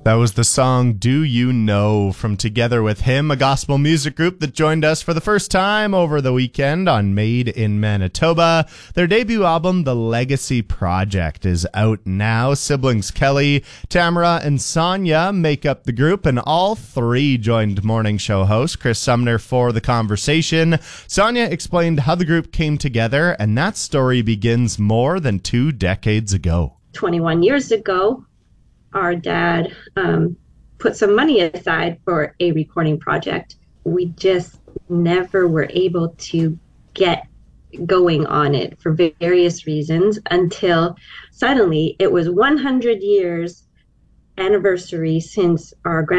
That was the song Do You Know from Together With Him, a gospel music group that joined us for the first time over the weekend on Made in Manitoba. Their debut album, The Legacy Project, is out now. Siblings Kelly, Tamara, and Sonia make up the group, and all three joined morning show host Chris Sumner for the conversation. Sonia explained how the group came together, and that story begins more than 2 decades ago. 21 years ago, our dad put some money aside for a recording project. We just never were able to get going on it for various reasons until suddenly it was 100 years anniversary since our